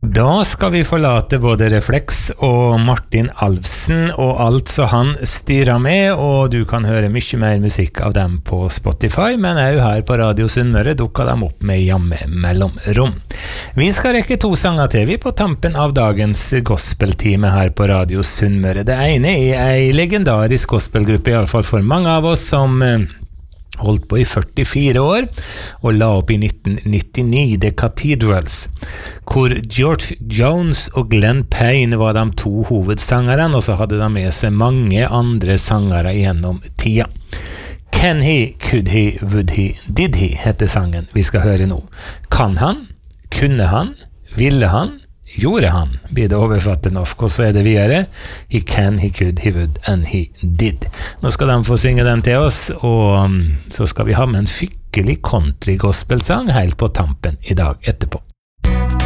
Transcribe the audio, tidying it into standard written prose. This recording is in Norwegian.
Da skal vi forlate både Reflex og Martin Alfsen og alt så han styrer med, og du kan høre mye mer musikk av dem på Spotify, men også her på Radio Sunnmøre dukker de opp med jamme mellomrom. Vi skal rekke 2 sanger til vi på tampen av dagens gospeltime her på Radio Sunnmøre. Det ene en legendarisk gospelgruppe, I alle fall for mange av oss, som holdt på I 44 år og la opp I 1999 The Cathedrals, hvor George Jones og Glenn Payne var de 2 hovedsangerne, og så hadde de med seg mange andre sangere gjennom tida. Can he, could he, would he, did he heter sangen vi skal høre nå. Kan han, kunne han, ville han, gjorde han, blir det overfattet norsk, og så det videre. He can, he could, he would, and he did. Nå skal de få synge den til oss, og så skal vi ha med en skikkelig country gospelsang helt på tampen I dag etterpå.